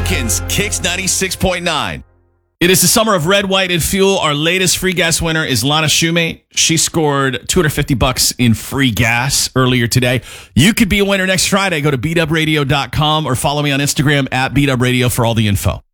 Elkins, Kicks 96.9. It is the summer of red, white, and fuel. Our latest free gas winner is Lana Shoemate. She scored $250 in free gas earlier today. You could be a winner next Friday. Go to beatupradio.com or follow me on Instagram at beatupradio for all the info.